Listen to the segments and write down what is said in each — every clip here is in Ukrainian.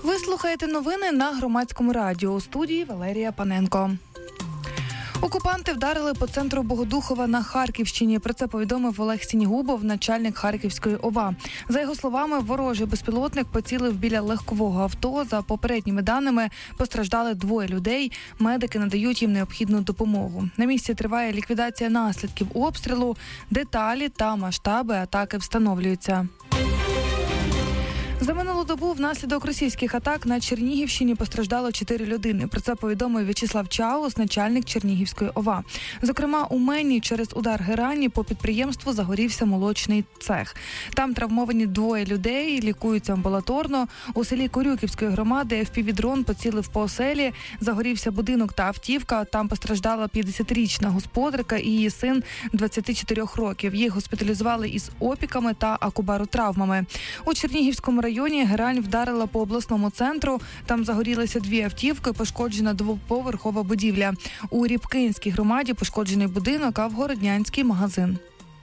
Ви слухаєте новини на Громадському радіо. У студії Валерія Паненко. Окупанти вдарили по центру Богодухова на Харківщині. Про це повідомив Олег Сінігубов, начальник Харківської ОВА. За його словами, ворожий безпілотник поцілив біля легкового авто. За попередніми даними, постраждали 2 людей. Медики надають їм необхідну допомогу. На місці триває ліквідація наслідків обстрілу. Деталі та масштаби атаки встановлюються. За минулу добу внаслідок російських атак на Чернігівщині постраждало 4 людини. Про це повідомив В'ячеслав Чаус, начальник Чернігівської ОВА. Зокрема, у Мені через удар герані по підприємству загорівся молочний цех. Там травмовані 2 людей, лікуються амбулаторно. У селі Корюківської громади FPV-дрон поцілив по оселі, загорівся будинок та автівка. Там постраждала 50-річна господарка і її син 24 років. Їх госпіталізували із опіками та акубаротравмами. У Чернігівському районі герань вдарила по обласному центру. Там загорілися 2 автівки, пошкоджена 2-поверхова будівля. У Рібкинській громаді пошкоджений будинок, а в Городнянській – магазин.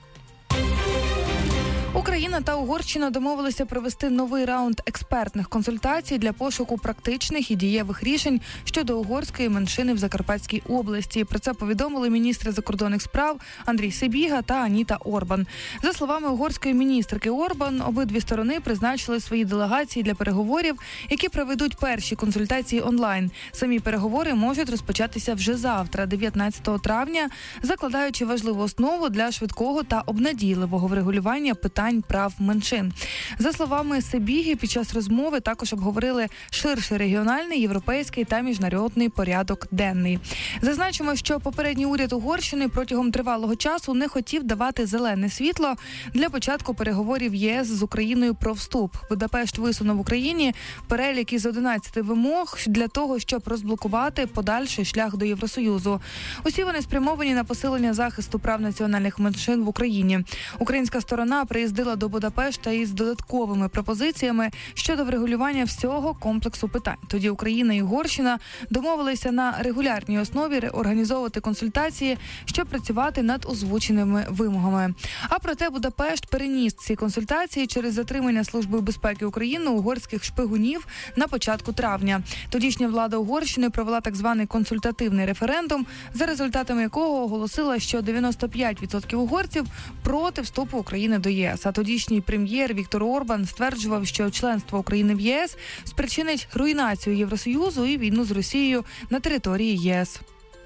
Україна та Угорщина домовилися провести новий раунд експертних консультацій для пошуку практичних і дієвих рішень щодо угорської меншини в Закарпатській області. Про це повідомили міністри закордонних справ Андрій Сибіга та Аніта Орбан. За словами угорської міністерки Орбан, обидві сторони призначили свої делегації для переговорів, які проведуть перші консультації онлайн. Самі переговори можуть розпочатися вже завтра, 19 травня, закладаючи важливу основу для швидкого та обнадійливого врегулювання питань прав меншин. За словами Сибіги, під час розмови також обговорили ширший регіональний, європейський та міжнародний порядок денний. Зазначимо, що попередній уряд Угорщини протягом тривалого часу не хотів давати зелене світло для початку переговорів ЄС з Україною про вступ. Будапешт висунув Україні перелік із 11 вимог для того, щоб розблокувати подальший шлях до Євросоюзу. Усі вони спрямовані на посилення захисту прав національних меншин в Україні. Українська сторона приїздила до Будапешта із додатковими пропозиціями щодо врегулювання всього комплексу питань. Тоді Україна і Угорщина домовилися на регулярній основі організовувати консультації, щоб працювати над озвученими вимогами. А проте Будапешт переніс ці консультації через затримання Службою безпеки України угорських шпигунів на початку травня. Тодішня влада Угорщини провела так званий консультативний референдум, за результатами якого оголосила, що 95% угорців проти вступу України до ЄС. А тодішній прем'єр Віктор Орбан стверджував, що членство України в ЄС спричинить руйнацію Євросоюзу і війну з Росією на території ЄС.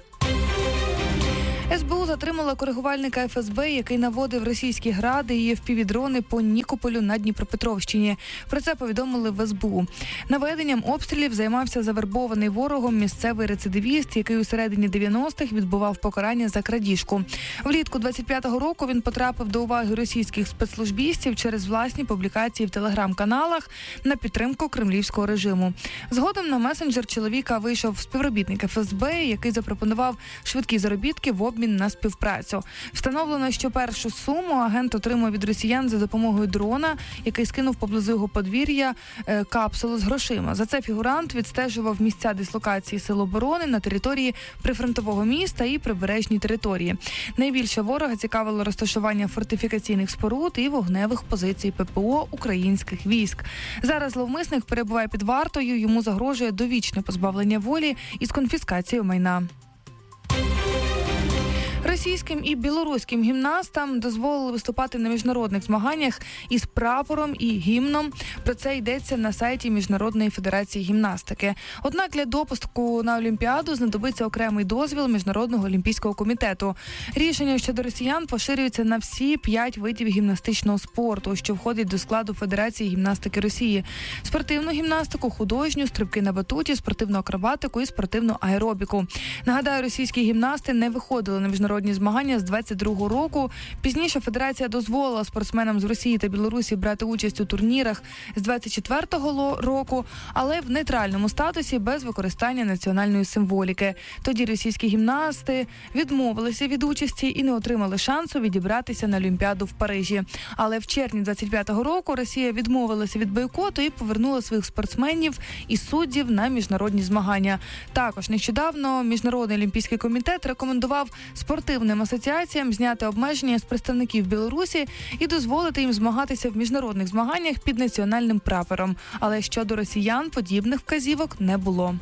СБУ затримала коригувальника ФСБ, який наводив російські гради і FPV-дрони по Нікополю на Дніпропетровщині. Про це повідомили в СБУ. Наведенням обстрілів займався завербований ворогом місцевий рецидивіст, який у середині 90-х відбував покарання за крадіжку. Влітку 25-го року він потрапив до уваги російських спецслужбістів через власні публікації в телеграм-каналах на підтримку кремлівського режиму. Згодом на месенджер чоловіка вийшов співробітник ФСБ, який запропонував швидкі заробітки в обмін на співпрацю. Встановлено, що першу суму агент отримав від росіян за допомогою дрона, який скинув поблизу його подвір'я капсулу з грошима. За це фігурант відстежував місця дислокації сил оборони на території прифронтового міста і прибережній території. Найбільше ворога цікавило розташування фортифікаційних споруд і вогневих позицій ППО українських військ. Зараз зловмисник перебуває під вартою, йому загрожує довічне позбавлення волі із конфіскацією майна. Російським і білоруським гімнастам дозволили виступати на міжнародних змаганнях із прапором і гімном. Про це йдеться на сайті Міжнародної федерації гімнастики. Однак для допуску на Олімпіаду знадобиться окремий дозвіл Міжнародного олімпійського комітету. Рішення щодо росіян поширюється на всі 5 видів гімнастичного спорту, що входять до складу Федерації гімнастики Росії. Спортивну гімнастику, художню, стрибки на батуті, спортивну акробатику і спортивну аеробіку. Нагадаю, російські гімнасти не виходили на міжнародні змагання з 22-го року. Пізніше федерація дозволила спортсменам з Росії та Білорусі брати участь у турнірах з 24-го року, але в нейтральному статусі без використання національної символіки. Тоді російські гімнасти відмовилися від участі і не отримали шансу відібратися на Олімпіаду в Парижі. Але в червні 25-го року Росія відмовилася від бойкоту і повернула своїх спортсменів і суддів на міжнародні змагання. Також нещодавно Міжнародний олімпійський комітет рекомендував спортивним спортивним асоціаціям зняти обмеження з представників Білорусі і дозволити їм змагатися в міжнародних змаганнях під національним прапором. Але щодо росіян подібних вказівок не було.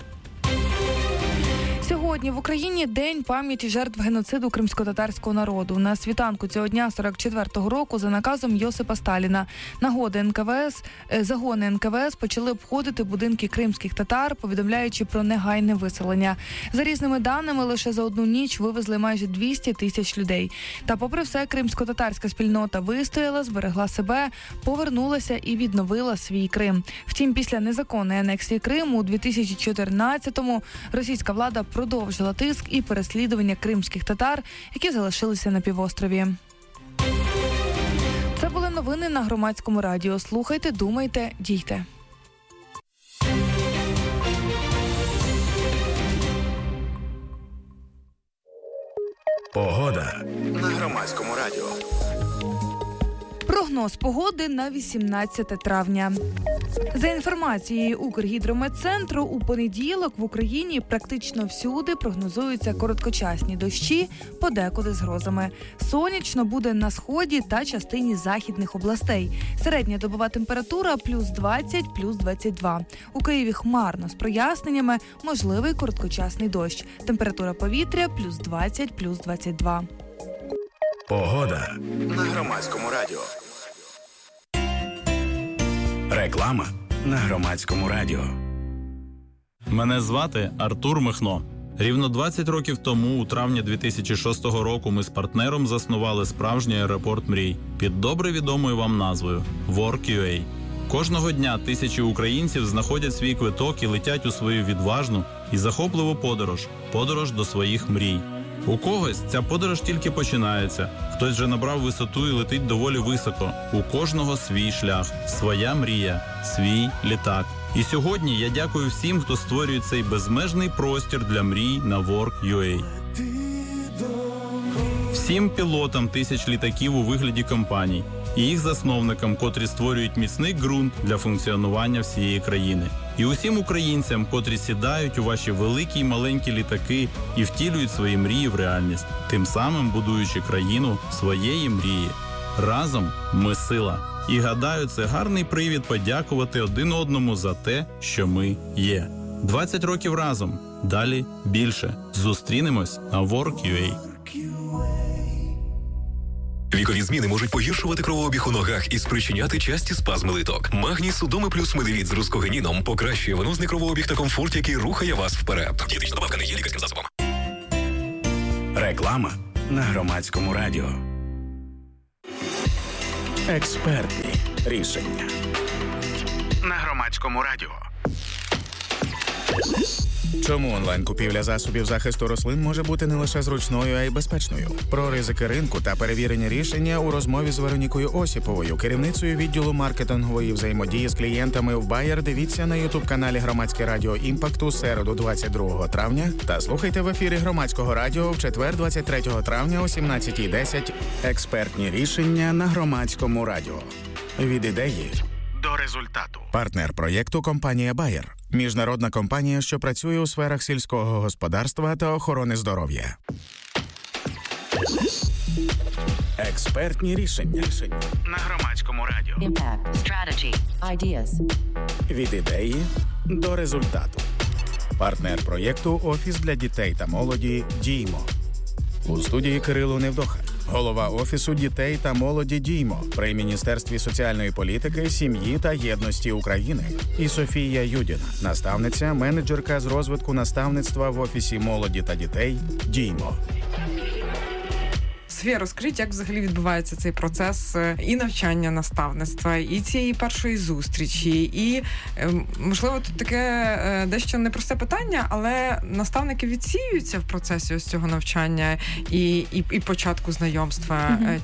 Сьогодні в Україні День пам'яті жертв геноциду кримськотатарського народу. На світанку цього дня 44-го року за наказом Йосипа Сталіна загони НКВС почали обходити будинки кримських татар, повідомляючи про негайне виселення. За різними даними, лише за одну ніч вивезли майже 200 тисяч людей. Та попри все, кримськотатарська спільнота вистояла, зберегла себе, повернулася і відновила свій Крим. Втім, після незаконної анексії Криму у 2014-му російська влада продовжила тиск і переслідування кримських татар, які залишилися на півострові. Це були новини на Громадському радіо. Слухайте, думайте, дійте. Погода на Громадському радіо. Прогноз погоди на 18 травня. За інформацією Укргідрометцентру, у понеділок в Україні практично всюди прогнозуються короткочасні дощі, подекуди з грозами. Сонячно буде на сході та частині західних областей. Середня добова температура плюс 20, плюс 22. У Києві хмарно з проясненнями, можливий короткочасний дощ. Температура повітря плюс 20, плюс 22. Погода на Громадському радіо. Реклама на Громадському радіо. Мене звати Артур Михно. Рівно 20 років тому, у травні 2006 року, ми з партнером заснували справжній аеропорт мрій під добре відомою вам назвою Work.ua. Кожного дня тисячі українців знаходять свій квиток і летять у свою відважну і захопливу подорож до своїх мрій. У когось ця подорож тільки починається, хтось вже набрав висоту і летить доволі високо. У кожного свій шлях, своя мрія, свій літак. І сьогодні я дякую всім, хто створює цей безмежний простір для мрій на Work.ua. Всім пілотам тисяч літаків у вигляді компаній і їх засновникам, котрі створюють міцний ґрунт для функціонування всієї країни. І усім українцям, котрі сідають у ваші великі й маленькі літаки і втілюють свої мрії в реальність, тим самим будуючи країну своєї мрії. Разом ми сила. І гадаю, це гарний привід подякувати один одному за те, що ми є. 20 років разом. Далі більше. Зустрінемось на Work.ua. Вікові зміни можуть погіршувати кровообіг у ногах і спричиняти часті спазми литок. Магній Судоми плюс Медевіт з рускогеніном покращує венозний кровообіг та комфорт, який рухає вас вперед. Дієтична добавка не є лікарським засобом. Реклама на Громадському радіо. Експертні рішення на Громадському радіо. Чому онлайн-купівля засобів захисту рослин може бути не лише зручною, а й безпечною? Про ризики ринку та перевірені рішення у розмові з Веронікою Осіповою, керівницею відділу маркетингової взаємодії з клієнтами в Bayer, дивіться на ютуб-каналі Громадське радіо Імпакт у середу 22 травня та слухайте в ефірі Громадського радіо в четвер 23 травня о 17:10. Експертні рішення на Громадському радіо. Від ідеї До результату. Партнер проєкту – компанія Bayer. Міжнародна компанія, що працює у сферах сільського господарства та охорони здоров'я. Експертні рішення На Громадському радіо. Impact, strategy, ideas. Від ідеї до результату. Партнер проєкту – Офіс для дітей та молоді «Діймо». У студії Кирило Невдоха. Голова Офісу дітей та молоді «Діймо» при Міністерстві соціальної політики, сім'ї та єдності України. І Софія Юдіна, наставниця, менеджерка з розвитку наставництва в Офісі молоді та дітей «Діймо». Софія, розкажіть, як взагалі відбувається цей процес і навчання наставництва, і цієї першої зустрічі, і, можливо, тут таке дещо непросте питання, але наставники відсіюються в процесі ось цього навчання і початку знайомства чи ні?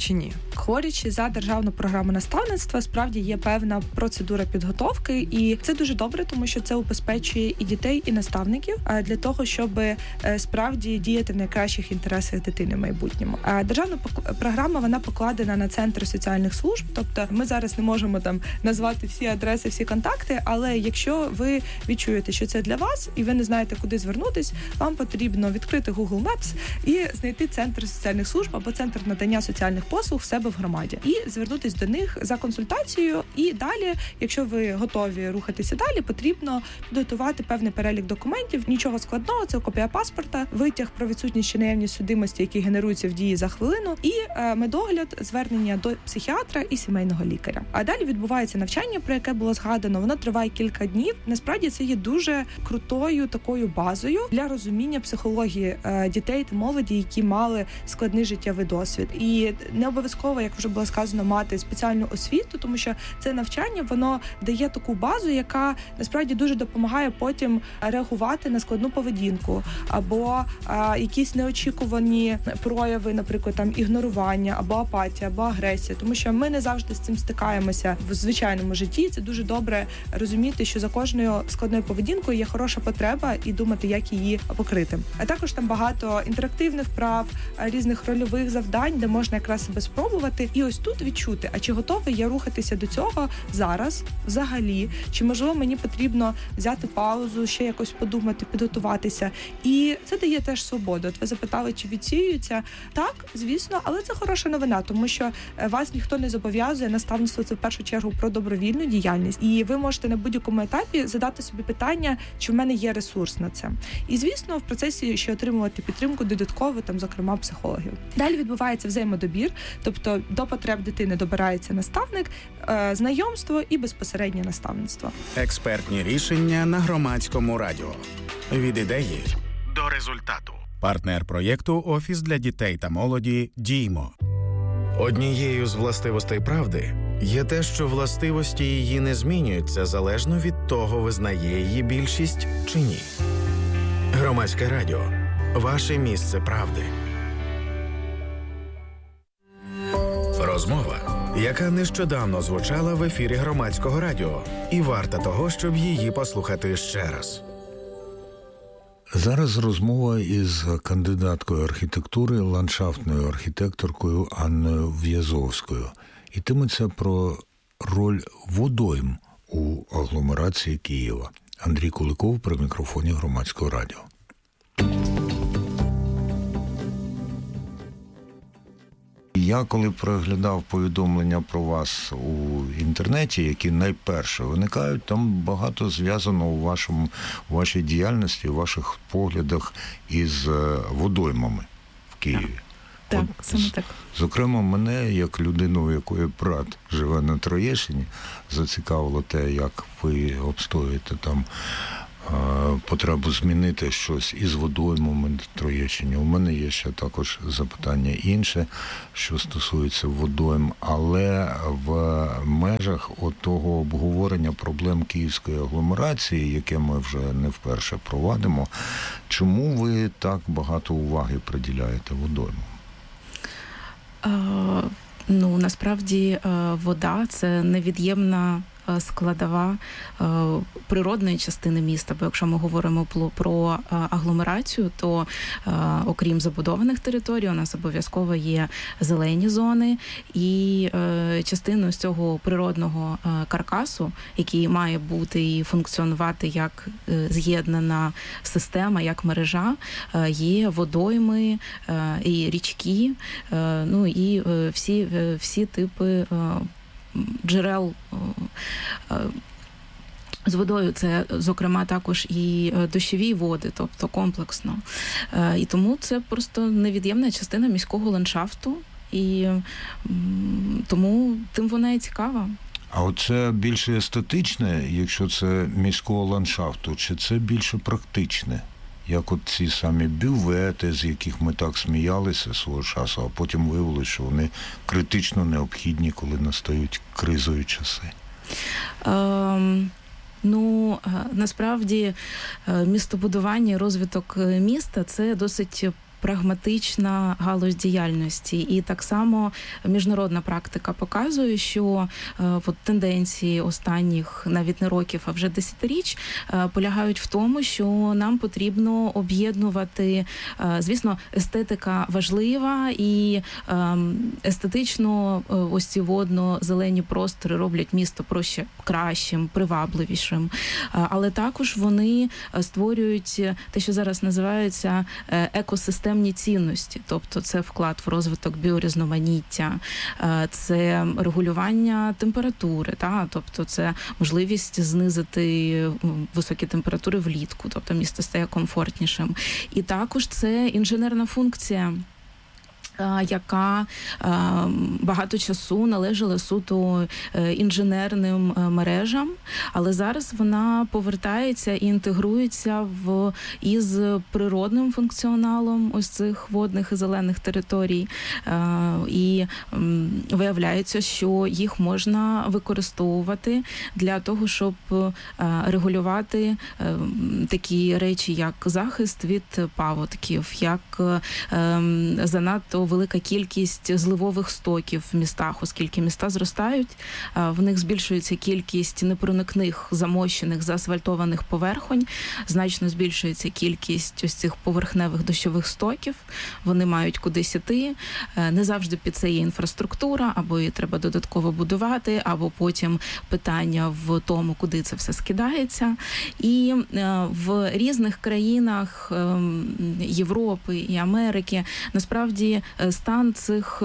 Говорячи за державну програму наставництва, справді є певна процедура підготовки, і це дуже добре, тому що це убезпечує і дітей, і наставників для того, щоб справді діяти в найкращих інтересах дитини в майбутньому. Державна програма, вона покладена на центри соціальних служб, тобто ми зараз не можемо там назвати всі адреси, всі контакти, але якщо ви відчуєте, що це для вас, і ви не знаєте, куди звернутись, вам потрібно відкрити Google Maps і знайти центр соціальних служб або центр надання соціальних послуг в себе в громаді і звернутись до них за консультацією. І далі, якщо ви готові рухатися далі, потрібно підготувати певний перелік документів. Нічого складного, це копія паспорта, витяг про відсутність чи наявність судимості, які генеруються в дії за хвилину, і медогляд, звернення до психіатра і сімейного лікаря. А далі відбувається навчання, про яке було згадано. Воно триває кілька днів. Насправді це є дуже крутою такою базою для розуміння психології дітей та молоді, які мали складний життєвий досвід. І не обов'язково, як вже було сказано, мати спеціальну освіту, тому що це навчання, воно дає таку базу, яка насправді дуже допомагає потім реагувати на складну поведінку або якісь неочікувані прояви, наприклад, там ігнорування або апатія, або агресія, тому що ми не завжди з цим стикаємося в звичайному житті. Це дуже добре розуміти, що за кожною складною поведінкою є хороша потреба і думати, як її покрити. А також там багато інтерактивних вправ, різних рольових завдань, де можна якраз себе спробувати. І ось тут відчути, а чи готовий я рухатися до цього зараз, взагалі, чи, можливо, мені потрібно взяти паузу, ще якось подумати, підготуватися. І це дає теж свободу. От ви запитали, чи відсіюється? Так, звісно, але це хороша новина, тому що вас ніхто не зобов'язує. Наставництво – це в першу чергу про добровільну діяльність. І ви можете на будь-якому етапі задати собі питання, чи в мене є ресурс на це. І, звісно, в процесі ще отримувати підтримку додатково, там, зокрема, психологів. Далі відбувається взаємодобір, тобто до потреб дитини добирається наставник, знайомство і безпосереднє наставництво. Експертні рішення на Громадському радіо. Від ідеї до результату. Партнер проєкту «Офіс для дітей та молоді. Діймо». Однією з властивостей правди є те, що властивості її не змінюються залежно від того, визнає її більшість чи ні. Громадське радіо. Ваше місце правди. Розмова, яка нещодавно звучала в ефірі Громадського радіо, і варта того, щоб її послухати ще раз. Зараз розмова із кандидаткою архітектури, ландшафтною архітекторкою Анною В'язовською. Йтиметься про роль водойм у агломерації Києва. Андрій Куликов при мікрофоні Громадського радіо. Я коли переглядав повідомлення про вас у інтернеті, які найперше виникають, там багато зв'язано у вашій діяльності, у ваших поглядах із водоймами в Києві. Так, саме так. Зокрема, мене, як людину, у якої брат живе на Троєщині, зацікавило те, як ви обстоюєте там потребу змінити щось із водоймами на Троєщині. У мене є ще також запитання інше, що стосується водойм, але в межах того обговорення проблем київської агломерації, яке ми вже не вперше провадимо, чому ви так багато уваги приділяєте водоймам? Насправді вода – це невід'ємна складова природної частини міста, бо якщо ми говоримо про агломерацію, то окрім забудованих територій, у нас обов'язково є зелені зони, і частиною з цього природного каркасу, який має бути і функціонувати як з'єднана система, як мережа, є водойми і річки, і всі типи джерел з водою. Це, зокрема, також і дощові води, тобто комплексно. І тому це просто невід'ємна частина міського ландшафту, і тому тим вона і цікава. А оце більше естетичне, якщо це міського ландшафту, чи це більше практичне? Як от ці самі бювети, з яких ми так сміялися свого часу, а потім виявилося, що вони критично необхідні, коли настають кризові часи. Насправді містобудування і розвиток міста – це досить прагматична галузь діяльності. І так само міжнародна практика показує, що от тенденції останніх навіть не років, а вже десятиріч полягають в тому, що нам потрібно об'єднувати, звісно, естетика важлива, і естетично ось ці водно-зелені простори роблять місто проще кращим, привабливішим. Але також вони створюють те, що зараз називається екосистемні цінності. Тобто це вклад в розвиток біорізноманіття, це регулювання температури, тобто це можливість знизити високі температури влітку, тобто місто стає комфортнішим. І також це інженерна функція, яка багато часу належала суто інженерним мережам, але зараз вона повертається і інтегрується із природним функціоналом ось цих водних і зелених територій. І виявляється, що їх можна використовувати для того, щоб регулювати такі речі, як захист від паводків, як занадто велика кількість зливових стоків в містах, оскільки міста зростають, в них збільшується кількість непроникних, замощених, заасфальтованих поверхонь, значно збільшується кількість ось цих поверхневих дощових стоків, вони мають кудись іти, не завжди під це є інфраструктура, або її треба додатково будувати, або потім питання в тому, куди це все скидається. І в різних країнах Європи і Америки насправді стан цих,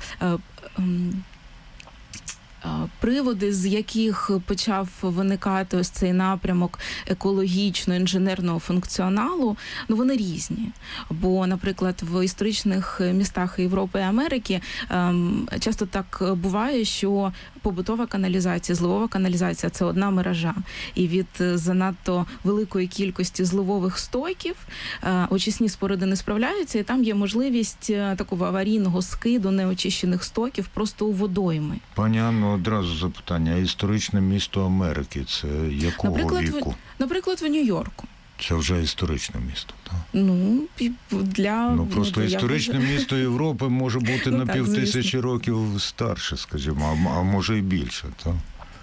приводи, з яких почав виникати ось цей напрямок екологічно-інженерного функціоналу, вони різні. Бо, наприклад, в історичних містах Європи і Америки часто так буває, що побутова каналізація, зливова каналізація – це одна мережа. І від занадто великої кількості зливових стоків очисні споруди не справляються, і там є можливість такого аварійного скиду неочищених стоків просто у водойми. Пані Анно, одразу запитання. Історичне місто Америки – це якого віку? Наприклад, в Нью-Йорку. Це вже історичне місто, так? Просто історичне місто Європи може бути на 5000 років старше, скажімо, а може і більше, так?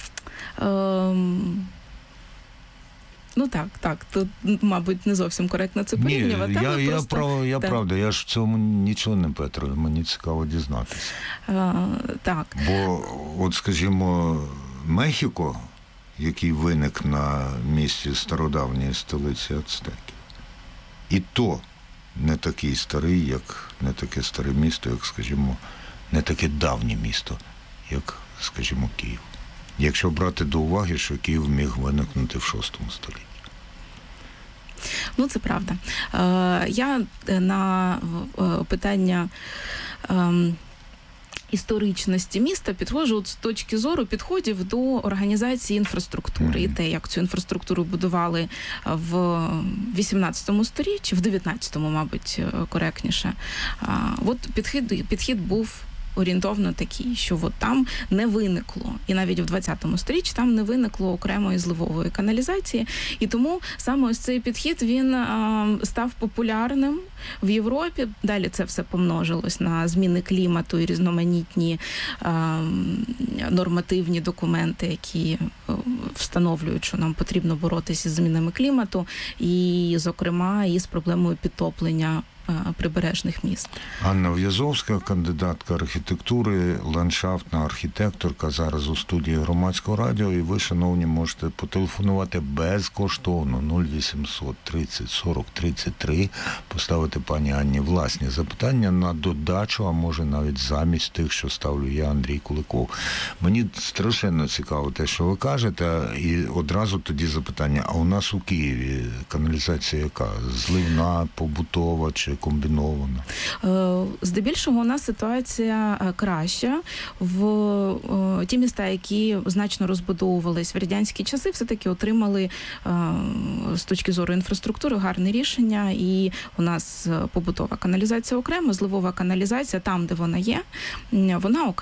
Так. Тут, мабуть, не зовсім коректно це порівнювати. Правда, я ж в цьому нічого не петрую, мені цікаво дізнатися. Так. Бо, скажімо, Мехіко, який виник на місці стародавньої столиці ацтеків, і то не такий старий, не таке старе місто, як, скажімо, не таке давнє місто, як, скажімо, Київ. Якщо брати до уваги, що Київ міг виникнути в VI столітті. Це правда. Я на питання історичності міста підходжу з точки зору підходів до організації інфраструктури. І те, як цю інфраструктуру будували в 18 сторіччі, в 19-му, мабуть, коректніше. Підхід був орієнтовно такий, що там не виникло, і навіть в 20-му сторіччі там не виникло окремої зливової каналізації, і тому саме ось цей підхід, він став популярним в Європі. Далі це все помножилось на зміни клімату і різноманітні нормативні документи, які встановлюють, що нам потрібно боротися з змінами клімату, і, зокрема, і з проблемою підтоплення прибережних міст. Анна В'язовська, кандидатка архітектури, ландшафтна архітекторка, зараз у студії Громадського радіо, і ви, шановні, можете потелефонувати безкоштовно 0800 30 40 33, поставити пані Анні власні запитання на додачу, а може навіть замість тих, що ставлю я, Андрій Куликов. Мені страшенно цікаво те, що ви кажете, і одразу тоді запитання, а у нас у Києві каналізація яка? Зливна, побутова чи комбінована? Здебільшого у нас ситуація краща. В ті міста, які значно розбудовувались в радянські часи, все-таки отримали з точки зору інфраструктури гарне рішення, і у нас побутова каналізація окремо, зливова каналізація там, де вона є, вона окремо.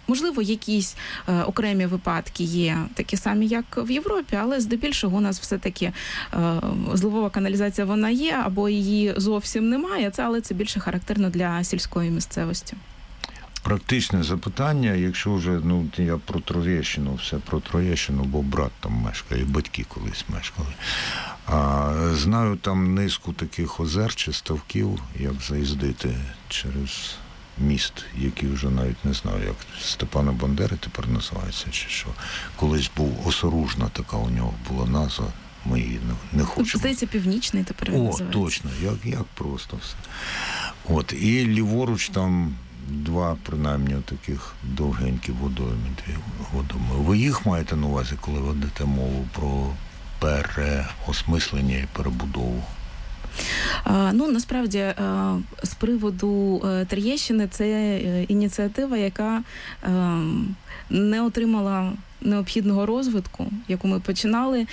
Можливо, якісь окремі випадки є такі самі, як в Європі, але здебільшого у нас все-таки зливова каналізація вона є, або її зовсім немає, але це більше характерно для сільської місцевості. Практичне запитання, якщо вже, я про Троєщину, все про Троєщину, бо брат там мешкає, батьки колись мешкали. Знаю там низку таких озер чи ставків, як заїздити через міст, який вже навіть не знаю, як Степана Бандери тепер називається, чи що. Колись був Осоружна, така у нього була назва, ми її не хочемо. Здається, Північний тепер називається. Точно, як просто все. І ліворуч там 2, принаймні, таких довгенькі водойми. Ви їх маєте на увазі, коли ведете мову про переосмислення і перебудову? Насправді, з приводу Троєщини, це ініціатива, яка не отримала необхідного розвитку, яку ми починали,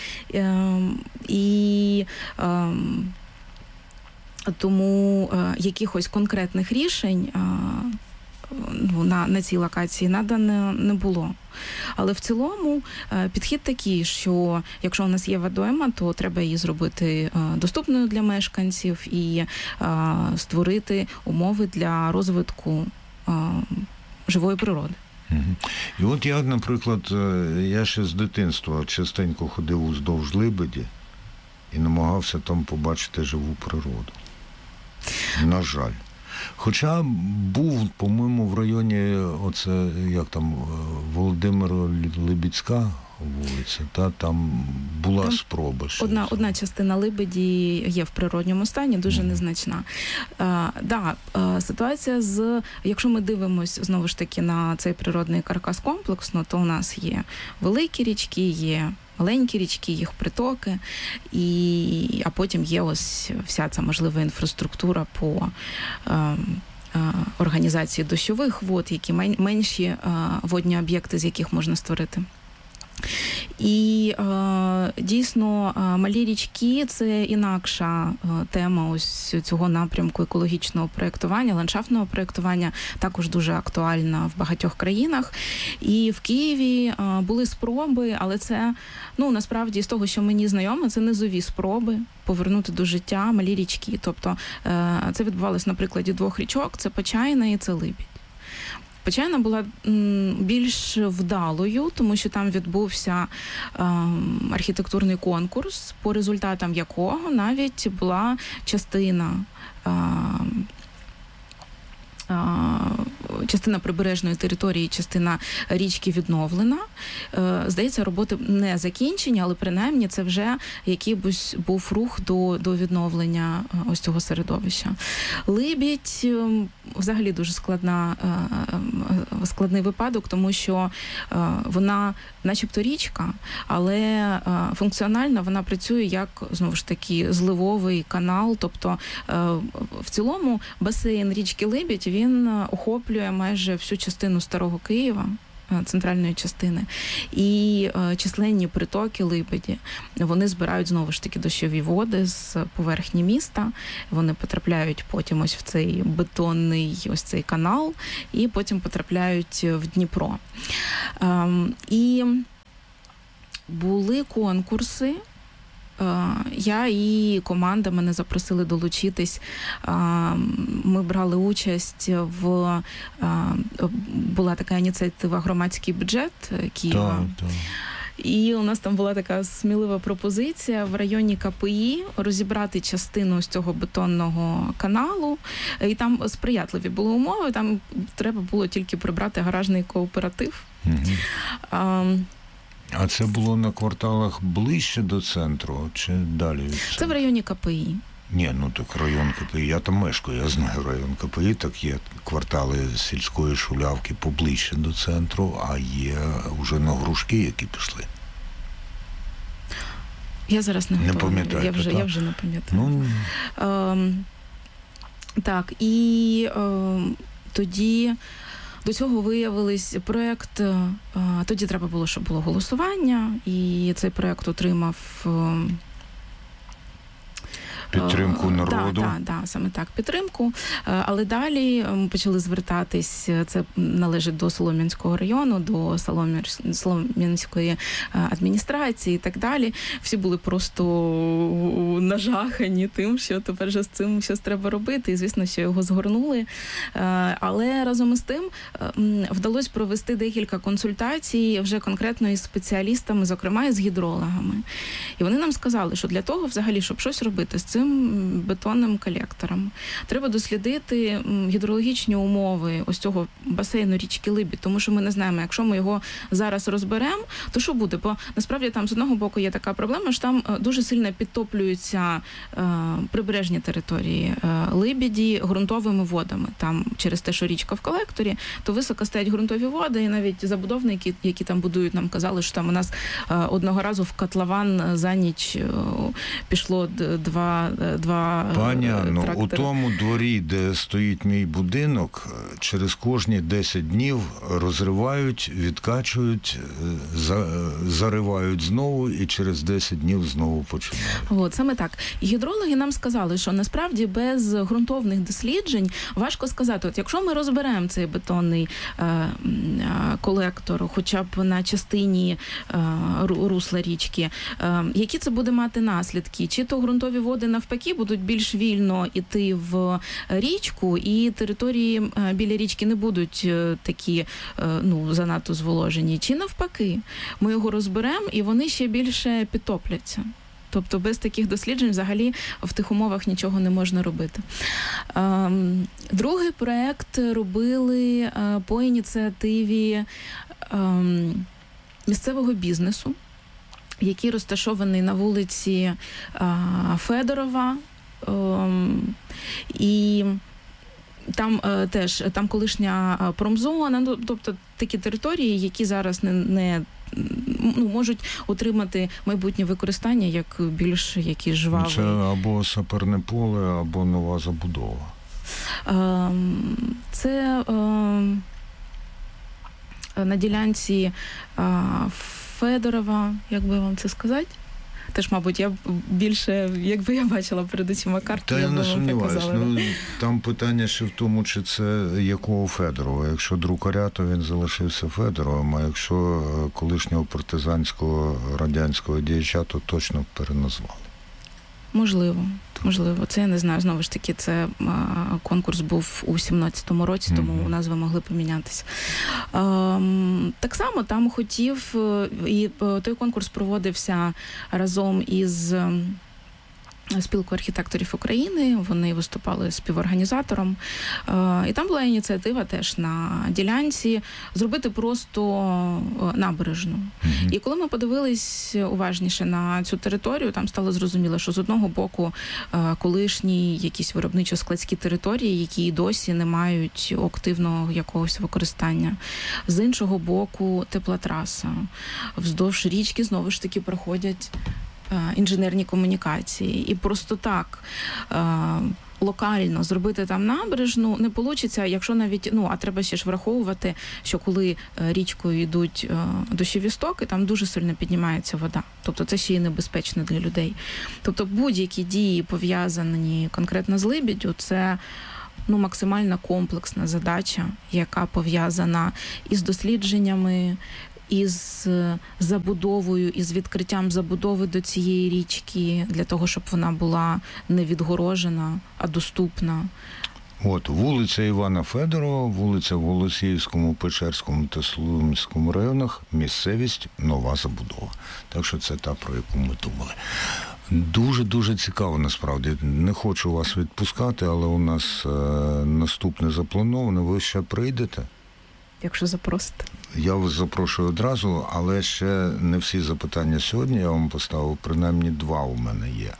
і тому якихось конкретних рішень на цій локації надано не було. Але в цілому підхід такий, що якщо у нас є водойма, то треба її зробити доступною для мешканців і створити умови для розвитку живої природи. І я, наприклад, я ще з дитинства частенько ходив уздовж Либеді і намагався там побачити живу природу. На жаль. Хоча був, по-моєму, в районі Володимира Либідська вулиця, там була спроба. Одна частина Либеді є в природньому стані, дуже незначна. Ситуація якщо ми дивимося, знову ж таки, на цей природний каркас комплексно, то у нас є великі річки, є маленькі річки, їх притоки, а потім є ось вся ця можлива інфраструктура по організації дощових вод, які менші водні об'єкти, з яких можна створити. І дійсно малі річки – це інакша тема ось цього напрямку екологічного проєктування, ландшафтного проєктування, також дуже актуальна в багатьох країнах. І в Києві були спроби, але це, насправді, з того, що мені знайомо, це низові спроби повернути до життя малі річки. Тобто це відбувалося на прикладі 2 річок – це Почайна і це Либідь. Почайна була більш вдалою, тому що там відбувся архітектурний конкурс, по результатам якого навіть була частина прибережної території, частина річки відновлена. Здається, роботи не закінчені, але принаймні це вже якийсь був рух до відновлення ось цього середовища. Либідь взагалі дуже складний випадок, тому що вона начебто річка, але функціонально вона працює як, знову ж таки, зливовий канал, тобто в цілому басейн річки Либідь, він охоплює майже всю частину Старого Києва, центральної частини, і численні притоки Либеді. Вони збирають, знову ж таки, дощові води з поверхні міста, вони потрапляють потім ось в цей бетонний ось цей канал, і потім потрапляють в Дніпро. І були конкурси. Я і команда, мене запросили долучитись. Ми брали участь була така ініціатива «Громадський бюджет» Києва. Так. І у нас там була така смілива пропозиція в районі КПІ розібрати частину з цього бетонного каналу. І там сприятливі були умови, там треба було тільки прибрати гаражний кооператив. А це було на кварталах ближче до центру чи далі від центру? Це в районі КПІ. Ні, так район КПІ. Я там мешкаю, я знаю район КПІ, так є квартали сільської Шулявки поближче до центру, а є вже на Грушки, які пішли. Я зараз не пам'ятаю. Я вже не пам'ятаю. Так, і тоді до цього виявилось проєкт, тоді треба було, щоб було голосування, і цей проєкт отримав Підтримку народу. Так, саме так, підтримку. Але далі ми почали звертатись, це належить до Солом'янського району, до Солом'янської адміністрації і так далі. Всі були просто нажахані тим, що тепер же з цим щось треба робити, і, звісно, що його згорнули. Але разом із тим вдалося провести декілька консультацій вже конкретно із спеціалістами, зокрема із гідрологами. І вони нам сказали, що для того, взагалі, щоб щось робити з цим бетонним колектором, треба дослідити гідрологічні умови ось цього басейну річки Либідь, тому що ми не знаємо, якщо ми його зараз розберемо, то що буде? Бо насправді там з одного боку є така проблема, що там дуже сильно підтоплюються прибережні території Либіді ґрунтовими водами. Там через те, що річка в колекторі, то високо стоять ґрунтові води, і навіть забудовники, які там будують, нам казали, що там у нас одного разу в котлован за ніч пішло два Паня, трактори. у тому дворі, де стоїть мій будинок, через кожні 10 днів розривають, відкачують, заривають знову і через 10 днів знову починають. От, саме так. І гідрологи нам сказали, що насправді без ґрунтовних досліджень важко сказати, от якщо ми розберемо цей бетонний колектор, хоча б на частині русла річки, які це буде мати наслідки? Чи то ґрунтові води навпаки будуть більш вільно йти в річку, і території біля річки не будуть такі, занадто зволожені, чи навпаки? Ми його розберемо, і вони ще більше підтопляться. Тобто без таких досліджень взагалі в тих умовах нічого не можна робити. Другий проєкт робили по ініціативі місцевого бізнесу, який розташований на вулиці Федорова. І там колишня промзона, тобто такі території, які зараз не можуть отримати майбутнє використання як більш якісь жваві. Це або саперне поле, або нова забудова. Це на ділянці Федорова, як би вам це сказати? Теж, мабуть, я більше, якби я бачила перед очима карту, я би не вам показала. Там питання ще в тому, чи це якого Федорова. Якщо Друкаря, то він залишився Федоровим, а якщо колишнього партизанського радянського діяча, то точно переназвали. Можливо. Це я не знаю. Знову ж таки, це конкурс був у 17-му році, тому назви могли помінятися. Так само там хотів, і той конкурс проводився разом із Спілкою архітекторів України, вони виступали співорганізатором. І там була ініціатива теж на ділянці зробити просто набережну. І коли ми подивились уважніше на цю територію, там стало зрозуміло, що з одного боку колишні якісь виробничо-складські території, які і досі не мають активного якогось використання. З іншого боку теплотраса. Вздовж річки знову ж таки проходять інженерні комунікації. І просто так локально зробити там набережну не вийде, якщо навіть, а треба ще ж враховувати, що коли річкою йдуть дощові стоки, там дуже сильно піднімається вода. Тобто це ще й небезпечно для людей. Тобто будь-які дії, пов'язані конкретно з Либіддю, це максимально комплексна задача, яка пов'язана із дослідженнями, із забудовою, із відкриттям забудови до цієї річки, для того, щоб вона була не відгорожена, а доступна. Вулиця Івана Федорова, вулиця в Голосіївському, Печерському та Солом'янському районах, місцевість нова забудова. Так що це та, про яку ми думали. Дуже-дуже цікаво, насправді. Не хочу вас відпускати, але у нас наступне заплановане. Ви ще прийдете? Якщо запросите. Я вас запрошую одразу, але ще не всі запитання сьогодні я вам поставив, принаймні 2 у мене є.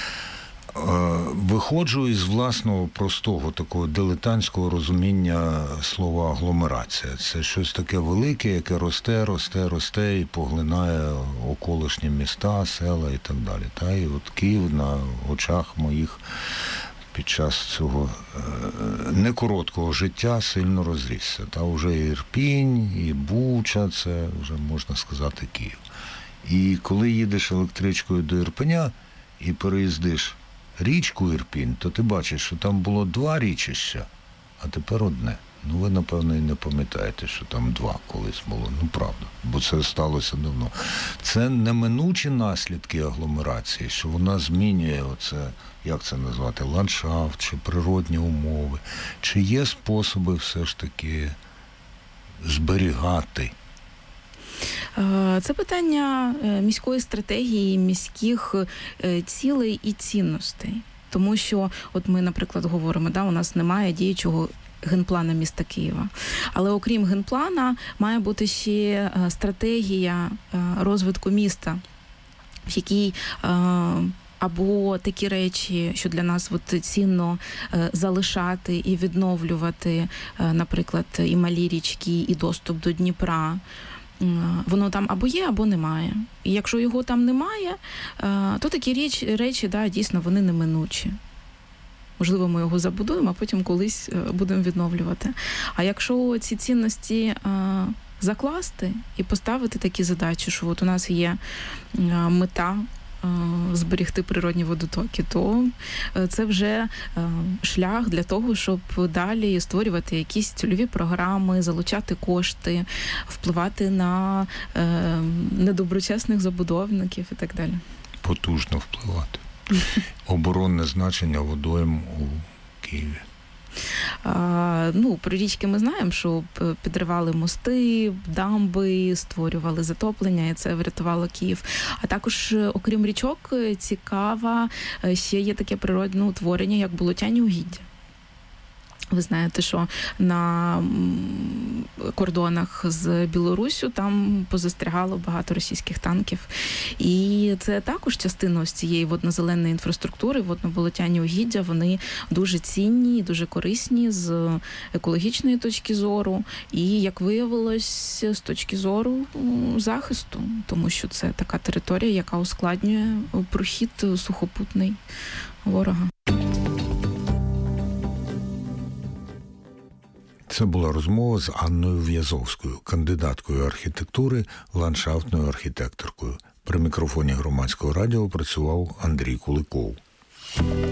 Виходжу із власного простого такого дилетантського розуміння слова агломерація. Це щось таке велике, яке росте і поглинає околишні міста, села і так далі. І от Київ на очах моїх під час цього некороткого життя сильно розрісся. Та вже і Ірпінь, і Буча, це вже, можна сказати, Київ. І коли їдеш електричкою до Ірпеня і переїздиш річку Ірпінь, то ти бачиш, що там було 2 річища, а тепер одне. Ну, ви, напевно, і не пам'ятаєте, що там 2 колись було. Ну, правда, бо це сталося давно. Це неминучі наслідки агломерації, що вона змінює оце, як це назвати, ландшафт чи природні умови. Чи є способи все ж таки зберігати? Це питання міської стратегії, міських цілей і цінностей. Тому що, от ми, наприклад, говоримо, у нас немає діючого генплана міста Києва. Але окрім генплана, має бути ще стратегія розвитку міста, в якій або такі речі, що для нас цінно залишати і відновлювати, наприклад, і малі річки, і доступ до Дніпра. Воно там або є, або немає. І якщо його там немає, то такі речі, дійсно, вони неминучі. Можливо, ми його забудуємо, а потім колись будемо відновлювати. А якщо ці цінності закласти і поставити такі задачі, що от у нас є мета зберегти природні водотоки, то це вже шлях для того, щоб далі створювати якісь цільові програми, залучати кошти, впливати на недоброчесних забудовників і так далі. Потужно впливати. Оборонне значення водойм у Києві. Про річки ми знаємо, що підривали мости, дамби, створювали затоплення, і це врятувало Київ. А також, окрім річок, цікава ще є таке природне утворення, як болотяні угіддя. Ви знаєте, що на кордонах з Білоруссю там позастрягало багато російських танків. І це також частина ось цієї воднозеленої інфраструктури, водно-болотяні угіддя, вони дуже цінні, дуже корисні з екологічної точки зору і, як виявилось, з точки зору захисту, тому що це така територія, яка ускладнює прохід сухопутний ворога. Це була розмова з Анною В'язовською, кандидаткою архітектури, ландшафтною архітекторкою. При мікрофоні Громадського радіо працював Андрій Куликов.